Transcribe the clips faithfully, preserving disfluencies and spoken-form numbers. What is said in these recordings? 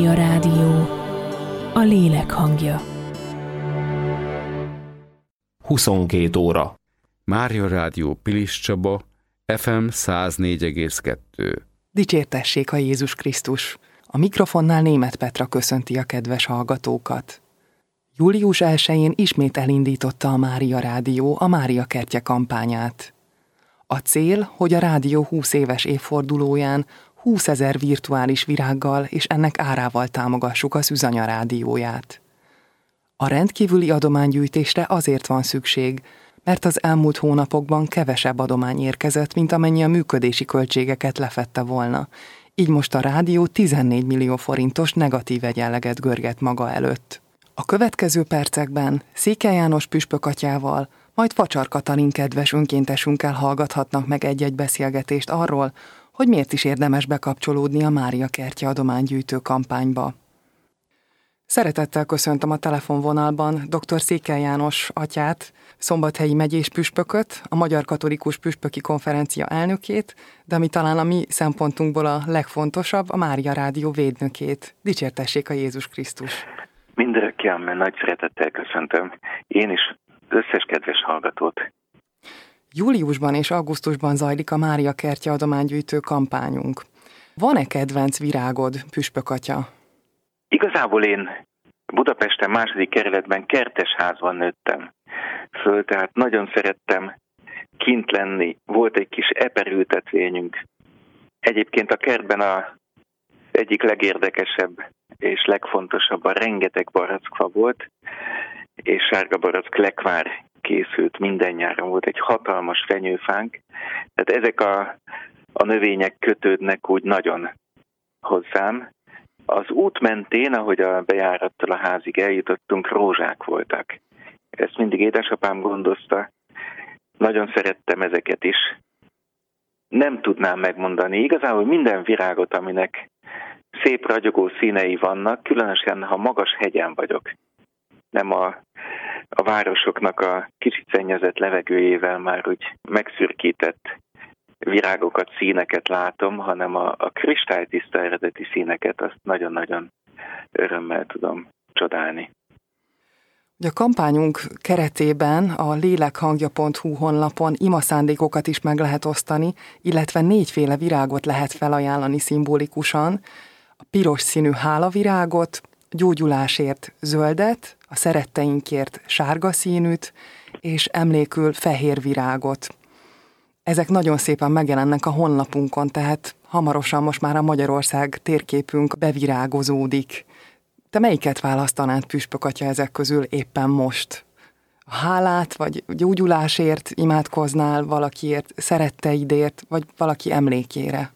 Mária Rádió, a lélek hangja. huszonkét óra. Mária Rádió Pilis Csaba, ef em száz négy egész kettő. Dicsértessék a Jézus Krisztus! A mikrofonnál Németh Petra köszönti a kedves hallgatókat. július elsején ismét elindította a Mária Rádió a Mária Kertje kampányát. A cél, hogy a rádió húsz éves évfordulóján húszezer virtuális virággal és ennek árával támogassuk az Üzanya rádióját. A rendkívüli adománygyűjtésre azért van szükség, mert az elmúlt hónapokban kevesebb adomány érkezett, mint amennyi a működési költségeket lefedte volna. Így most a rádió tizennégy millió forintos negatív egyenleget görget maga előtt. A következő percekben Székely János püspökatyával, majd Facsar Katalin kedves önkéntesünkkel hallgathatnak meg egy-egy beszélgetést arról, hogy miért is érdemes bekapcsolódni a Mária Kertje adománygyűjtő kampányba. Szeretettel köszöntöm a telefonvonalban dr. Székely János atyát, Szombathelyi megyés püspököt, a Magyar Katolikus Püspöki Konferencia elnökét, de ami talán a mi szempontunkból a legfontosabb, a Mária Rádió védnökét. Dicsértessék a Jézus Krisztus! Mindörökké amen, nagy szeretettel köszöntöm. Én is összes kedves hallgatót. Júliusban és augusztusban zajlik a Mária Kertje adománygyűjtő kampányunk. Van-e kedvenc virágod, püspökatya? Igazából én Budapesten második kerületben kertesházban nőttem föl, tehát nagyon szerettem kint lenni. Volt egy kis eperültetvényünk. Egyébként a kertben a egyik legérdekesebb és legfontosabb a rengeteg barackfa volt, és sárga barack lekvár készült minden nyáron. Volt egy hatalmas fenyőfánk, tehát ezek a, a növények kötődnek úgy nagyon hozzám. Az út mentén, ahogy a bejárattal a házig eljutottunk, rózsák voltak. Ezt mindig édesapám gondozta. Nagyon szerettem ezeket is. Nem tudnám megmondani. Igazából minden virágot, aminek szép ragyogó színei vannak, különösen ha magas hegyen vagyok. Nem a, a városoknak a kicsit szennyezett levegőjével már úgy megszürkített virágokat, színeket látom, hanem a, a kristálytiszta eredeti színeket, azt nagyon-nagyon örömmel tudom csodálni. A kampányunk keretében a lélekhangja pont hu honlapon imaszándékokat is meg lehet osztani, illetve négyféle virágot lehet felajánlani szimbolikusan. A piros színű hálavirágot, gyógyulásért zöldet, a szeretteinkért sárga színűt, és emlékül fehér virágot. Ezek nagyon szépen megjelennek a honlapunkon, tehát hamarosan most már a Magyarország térképünk bevirágozódik. Te melyiket választanád, püspökatya, ezek közül éppen most? A hálát, vagy gyógyulásért imádkoznál valakiért, szeretteidért, vagy valaki emlékére?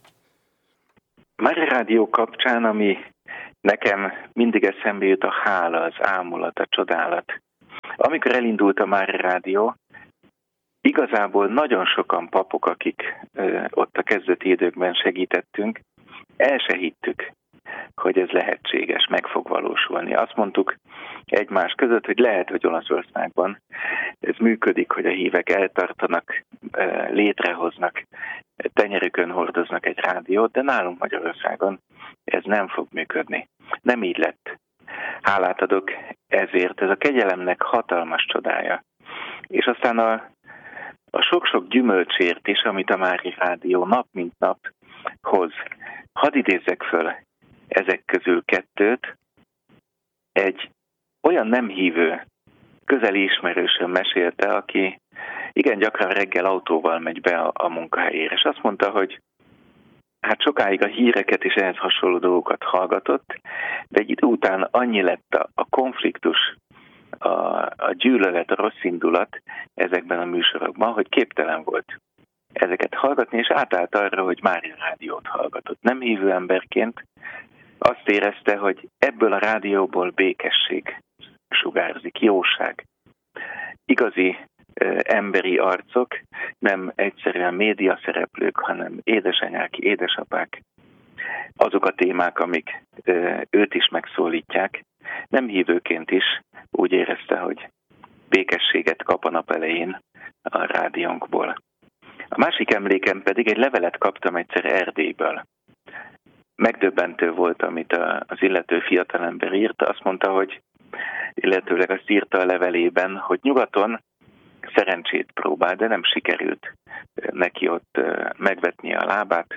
Mária Rádió kapcsán, ami nekem mindig eszembe jut, a hála, az ámulat, a csodálat. Amikor elindult a Mária Rádió, igazából nagyon sokan papok, akik ö, ott a kezdeti időkben segítettünk, el se hittük, hogy ez lehetséges, meg fog valósulni. Azt mondtuk egymás között, hogy lehet, hogy Olaszországban ez működik, hogy a hívek eltartanak, ö, létrehoznak, tenyerükön hordoznak egy rádiót, de nálunk Magyarországon ez nem fog működni. Nem így lett. Hálát adok ezért, ez a kegyelemnek hatalmas csodája. És aztán a, a sok-sok gyümölcsért is, amit a Mária Rádió nap mint nap hoz. Hadd idézzek föl ezek közül kettőt. Egy olyan nem hívő, közeli ismerősöm mesélte, aki igen gyakran reggel autóval megy be a, a munkahelyére, és azt mondta, hogy hát sokáig a híreket és ehhez hasonló dolgokat hallgatott, de egy idő után annyi lett a, a konfliktus, a, a gyűlölet, a rossz indulat ezekben a műsorokban, hogy képtelen volt ezeket hallgatni, és átállt arra, hogy Mária Rádiót hallgatott. Nem hívő emberként azt érezte, hogy ebből a rádióból békesség sugárzik, jóság. Igazi emberi arcok, nem egyszerűen média szereplők, hanem édesanyák, édesapák. Azok a témák, amik őt is megszólítják, nem hívőként is úgy érezte, hogy békességet kap a nap elején a rádiónkból. A másik emlékem pedig egy levelet kaptam egyszer Erdélyből. megdöbbentő volt, amit az illető fiatalember írt. Azt mondta, hogy illetőleg azt írta a levelében, hogy nyugaton szerencsét próbál, de nem sikerült neki ott megvetnie a lábát.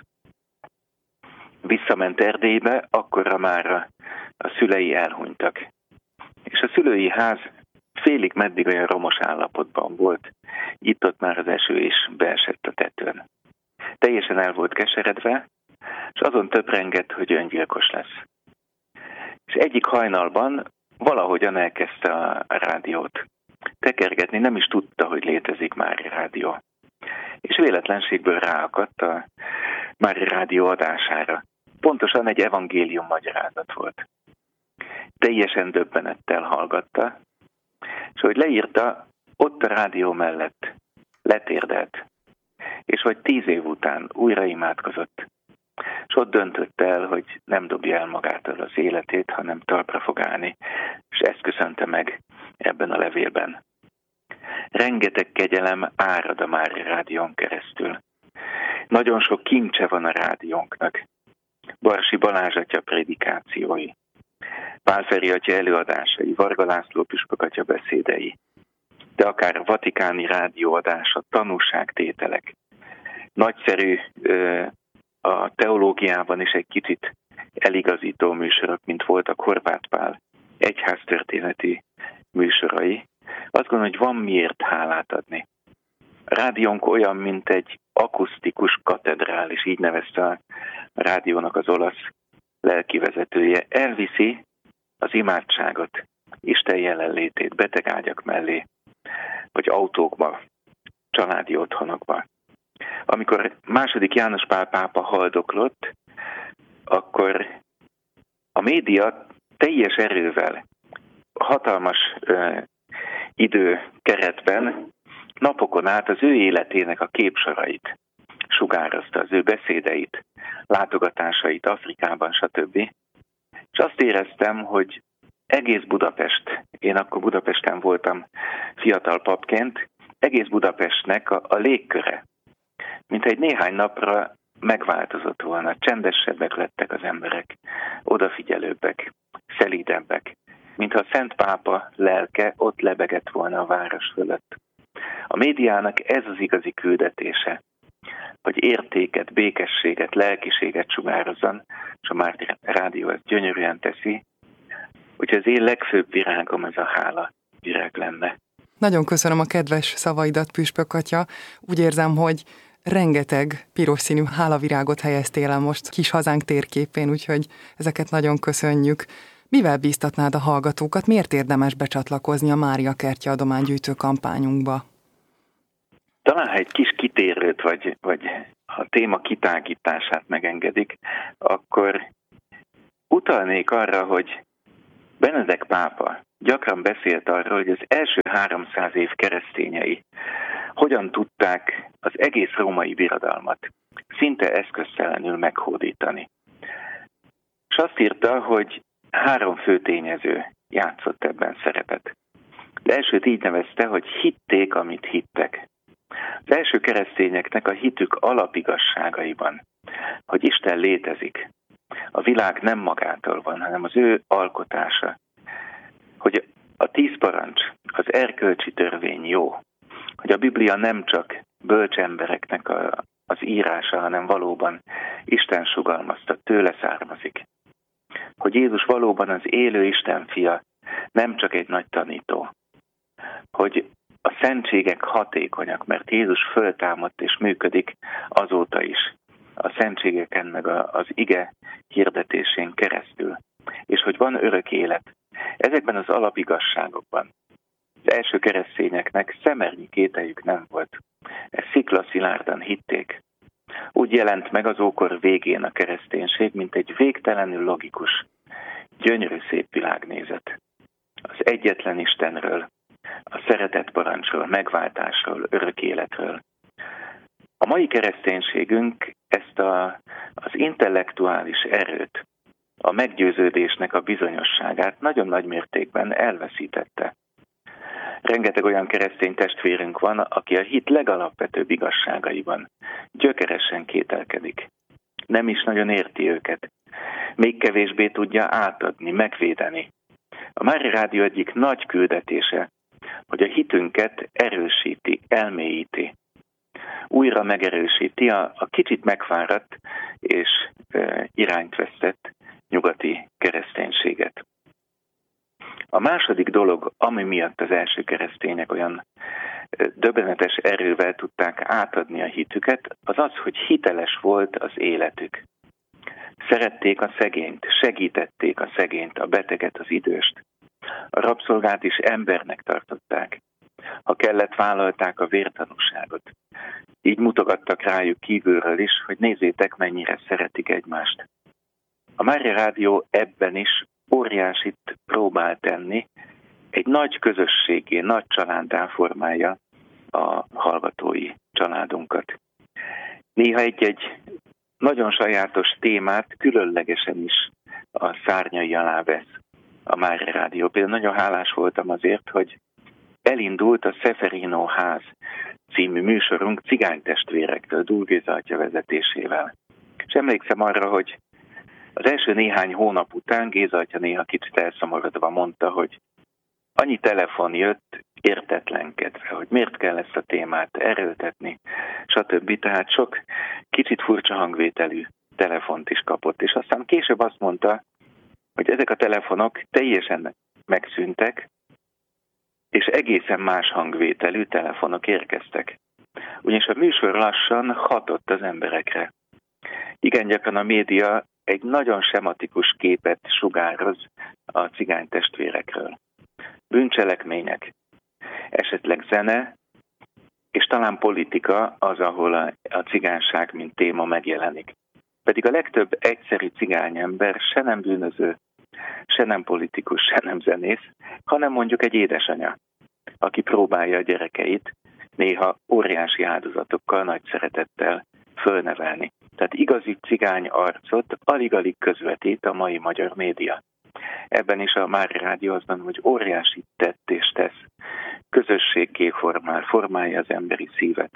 Visszament Erdélybe, akkorra már a, a szülei elhunytak. És a szülői ház félig meddig olyan romos állapotban volt. Itt-ott már az eső is beesett a tetőn. Teljesen el volt keseredve, és azon töprengett, hogy öngyilkos lesz. És egyik hajnalban valahogyan elkezdte a rádiót tekergetni, nem is tudta, hogy létezik Mária Rádió. És véletlenségből ráakadt a Mária Rádió adására. Pontosan egy evangélium magyarázat volt. Teljesen döbbenettel hallgatta, és hogy leírta, ott a rádió mellett letérdelt, és hogy tíz év után újra imádkozott, és ott döntött el, hogy nem dobja el magától az életét, hanem talpra fog állni, és ezt köszönte meg ebben a levélben. Rengeteg kegyelem árad a Mária Rádión keresztül. Nagyon sok kincse van a rádiónknak. Barsi Balázs atya prédikációi, Pál Feri atya előadásai, Varga László püspök atya beszédei, de akár a vatikáni rádióadása, tanúságtételek. Nagyszerű a teológiában is egy kicsit eligazító műsorok, mint voltak Horváth Pál egyháztörténeti műsorai. Azt gondolom, hogy van miért hálát adni. A rádiónk olyan, mint egy akusztikus katedrális, így nevezte a rádiónak az olasz lelkivezetője. Elviszi az imádságot, Isten jelenlétét betegágyak mellé, vagy autókba, családi otthonokba. Amikor második János Pál pápa haldoklott, akkor a média teljes erővel, hatalmas ö, időkeretben napokon át az ő életének a képsorait sugározta, az ő beszédeit, látogatásait Afrikában, stb. És azt éreztem, hogy egész Budapest, én akkor Budapesten voltam fiatal papként, egész Budapestnek a, a légköre, mint egy néhány napra megváltozott volna, csendesebbek lettek az emberek, odafigyelőbbek, szelídebbek, mintha a Szent Pápa lelke ott lebegett volna a város fölött. A médiának ez az igazi küldetése, hogy értéket, békességet, lelkiséget sugározzon, és a Mária Rádió ezt gyönyörűen teszi, úgyhogy az én legfőbb virágom ez a hála virág lenne. Nagyon köszönöm a kedves szavaidat, püspök atya. Úgy érzem, hogy rengeteg piros színű hálavirágot helyeztél el most kis hazánk térképén, úgyhogy ezeket nagyon köszönjük. Mivel bíztatnád a hallgatókat, miért érdemes becsatlakozni a Mária Kertje adománygyűjtő kampányunkba? Talán, ha egy kis kitérőt, vagy, vagy a téma kitágítását megengedik, akkor utalnék arra, hogy Benedek pápa gyakran beszélt arról, hogy az első háromszáz év keresztényei hogyan tudták az egész római birodalmat szinte eszköztelenül meghódítani. És azt írta, hogy három fő tényező játszott ebben szerepet. De elsőt így nevezte, hogy hitték, amit hittek. Az első keresztényeknek a hitük alapigasságaiban, hogy Isten létezik. A világ nem magától van, hanem az ő alkotása. Hogy a tíz parancs, az erkölcsi törvény jó. Hogy a Biblia nem csak bölcs embereknek a, az írása, hanem valóban Isten sugalmazta, tőle származik. Hogy Jézus valóban az élő Isten fia, nem csak egy nagy tanító. Hogy a szentségek hatékonyak, mert Jézus föltámadt és működik azóta is. A szentségeken meg az ige hirdetésén keresztül. És hogy van örök élet. Ezekben az alapigasságokban az első keresztényeknek szemernyi kételyük nem volt. Ezt sziklaszilárdan hitték. Úgy jelent meg az ókor végén a kereszténység, mint egy végtelenül logikus, gyönyörű szép világnézet. Az egyetlen Istenről, a szeretet parancsról, megváltásról, örök életről. A mai kereszténységünk ezt a, az intellektuális erőt, a meggyőződésnek a bizonyosságát nagyon nagy mértékben elveszítette. Rengeteg olyan keresztény testvérünk van, aki a hit legalapvetőbb igazságaiban gyökeresen kételkedik. Nem is nagyon érti őket, még kevésbé tudja átadni, megvédeni. A Mária Rádió egyik nagy küldetése, hogy a hitünket erősíti, elmélyíti. Újra megerősíti a, a kicsit megfáradt és e, irányt vesztett nyugati kereszténységet. A második dolog, ami miatt az első keresztények olyan döbbenetes erővel tudták átadni a hitüket, az az, hogy hiteles volt az életük. Szerették a szegényt, segítették a szegényt, a beteget, az időst. A rabszolgát is embernek tartották. Ha kellett, vállalták a vértanúságot. Így mutogattak rájuk kívülről is, hogy nézzétek, mennyire szeretik egymást. A Mária Rádió ebben is óriásit próbál tenni, egy nagy közösségé, nagy családdá formálja a hallgatói családunkat. Néha egy-egy nagyon sajátos témát különlegesen is a szárnyai alá vesz a Mária Rádió. Például nagyon hálás voltam azért, hogy elindult a Seferino ház című műsorunk cigánytestvérekről, Dúl Géza atya vezetésével. És emlékszem arra, hogy az első néhány hónap után Géza atya néha kicsit elszomorodva mondta, hogy annyi telefon jött értetlenkedve, hogy miért kell ezt a témát erőltetni, stb. Tehát sok kicsit furcsa hangvételű telefont is kapott. És aztán később azt mondta, hogy ezek a telefonok teljesen megszűntek, és egészen más hangvételű telefonok érkeztek. Ugyanis a műsor lassan hatott az emberekre. Igen gyakran a média egy nagyon sematikus képet sugároz a cigány testvérekről. Bűncselekmények, esetleg zene, és talán politika az, ahol a, a cigányság mint téma megjelenik. Pedig a legtöbb egyszerű cigány ember se nem bűnöző, se nem politikus, se nem zenész, hanem mondjuk egy édesanya, aki próbálja a gyerekeit néha óriási áldozatokkal, nagy szeretettel fölnevelni. Tehát igazi cigány arcot alig-alig közvetít a mai magyar média. Ebben is a Mária Rádió azban, hogy óriási tett és tesz, közösséggé formál, formálja az emberi szívet.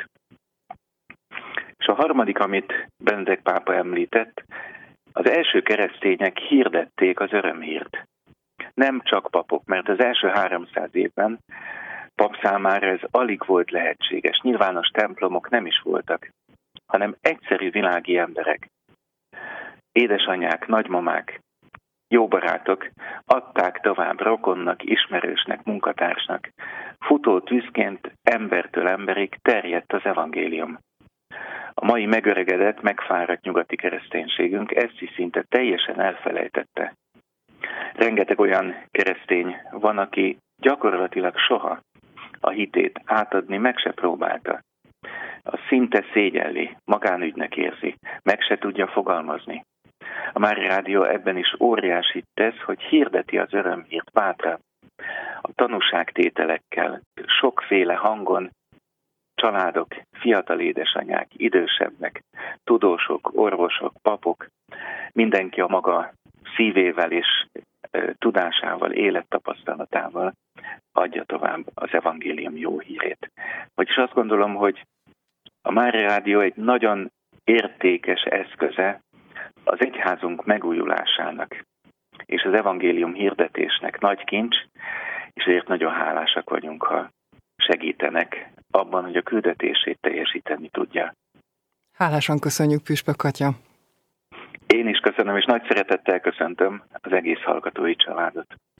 És a harmadik, amit Benedek pápa említett, az első keresztények hirdették az örömhírt. Nem csak papok, mert az első háromszáz évben pap számára ez alig volt lehetséges. Nyilvános templomok nem is voltak, hanem egyszerű világi emberek, édesanyák, nagymamák, jó barátok adták tovább rokonnak, ismerősnek, munkatársnak. Futó tűzként embertől emberig terjedt az evangélium. A mai megöregedett, megfáradt nyugati kereszténységünk ezt is szinte teljesen elfelejtette. Rengeteg olyan keresztény van, aki gyakorlatilag soha a hitét átadni meg se próbálta. A szinte szégyelli, magánügynek érzi, meg se tudja fogalmazni. A Mária Rádió ebben is óriásit tesz, hogy hirdeti az örömhírt bátran. A tanúságtételekkel, sokféle hangon, családok, fiatal édesanyák, idősebbek, tudósok, orvosok, papok, mindenki a maga szívével és e, tudásával, élettapasztalatával adja tovább az evangélium jó hírét. Vagyis azt gondolom, hogy a Mária Rádió egy nagyon értékes eszköze az egyházunk megújulásának és az evangélium hirdetésnek nagy kincs, és ezért nagyon hálásak vagyunk, ha segítenek abban, hogy a küldetését teljesíteni tudja. Hálásan köszönjük, Püspök atya! Én is köszönöm, és nagy szeretettel köszöntöm az egész hallgatói családot.